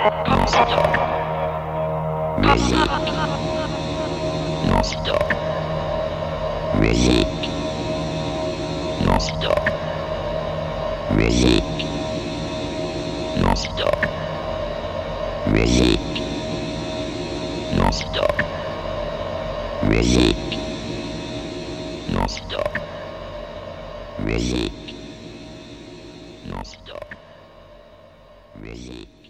Non-stop. Musique. Non-stop. Musique. Non-stop. Musique. Non-stop. Musique. Non-stop. Musique. Non-stop. Musique. Non-stop. Musique.